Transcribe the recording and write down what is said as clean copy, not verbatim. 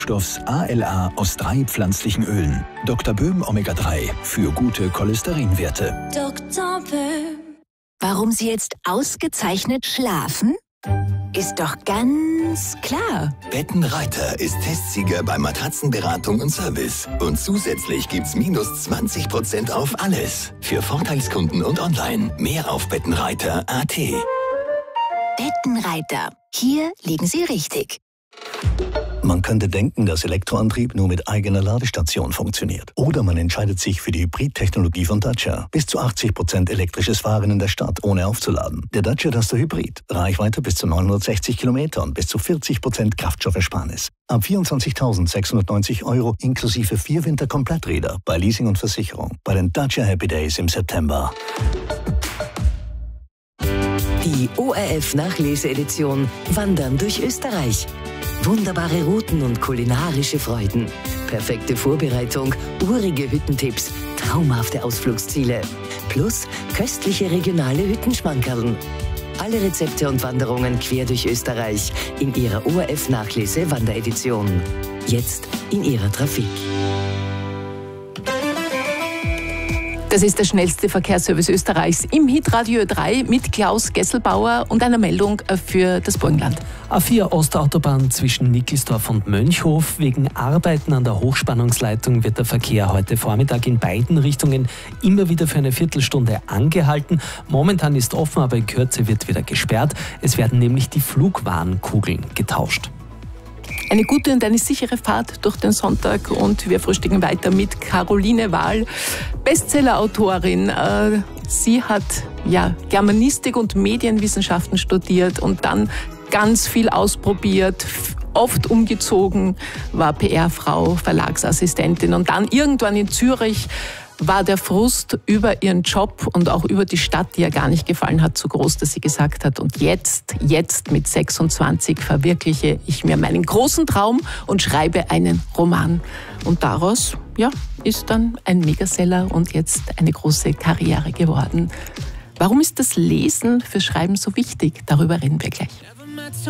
Stoffs ALA aus 3 pflanzlichen Ölen. Dr. Böhm Omega 3 für gute Cholesterinwerte. Dr. Böhm. Warum Sie jetzt ausgezeichnet schlafen? Ist doch ganz klar. Bettenreiter ist Testsieger bei Matratzenberatung und Service. Und zusätzlich gibt's minus 20% auf alles. Für Vorteilskunden und online. Mehr auf bettenreiter.at. Bettenreiter. Hier liegen Sie richtig. Man könnte denken, dass Elektroantrieb nur mit eigener Ladestation funktioniert. Oder man entscheidet sich für die Hybrid-Technologie von Dacia. Bis zu 80% elektrisches Fahren in der Stadt, ohne aufzuladen. Der Dacia Duster Hybrid. Reichweite bis zu 960 Kilometer und bis zu 40% Kraftstoffersparnis. Ab 24.690 € inklusive 4 Winterkompletträder bei Leasing und Versicherung. Bei den Dacia Happy Days im September. Die ORF-Nachlese-Edition Wandern durch Österreich. Wunderbare Routen und kulinarische Freuden. Perfekte Vorbereitung, urige Hüttentipps, traumhafte Ausflugsziele. Plus köstliche regionale Hüttenschmankerln. Alle Rezepte und Wanderungen quer durch Österreich in ihrer ORF-Nachlese-Wanderedition. Jetzt in ihrer Trafik. Das ist der schnellste Verkehrsservice Österreichs im Hitradio 3 mit Klaus Gesselbauer und einer Meldung für das Burgenland. A4 Ostautobahn zwischen Nickelsdorf und Mönchhof. Wegen Arbeiten an der Hochspannungsleitung wird der Verkehr heute Vormittag in beiden Richtungen immer wieder für eine Viertelstunde angehalten. Momentan ist offen, aber in Kürze wird wieder gesperrt. Es werden nämlich die Flugwarnkugeln getauscht. Eine gute und eine sichere Fahrt durch den Sonntag und wir frühstücken weiter mit Caroline Wahl, Bestsellerautorin. Sie hat Germanistik und Medienwissenschaften studiert und dann ganz viel ausprobiert, oft umgezogen, war PR-Frau, Verlagsassistentin und dann irgendwann in Zürich war der Frust über ihren Job und auch über die Stadt, die ihr gar nicht gefallen hat, so groß, dass sie gesagt hat, und jetzt mit 26 verwirkliche ich mir meinen großen Traum und schreibe einen Roman. Und daraus, ist dann ein Megaseller und jetzt eine große Karriere geworden. Warum ist das Lesen fürs Schreiben so wichtig? Darüber reden wir gleich.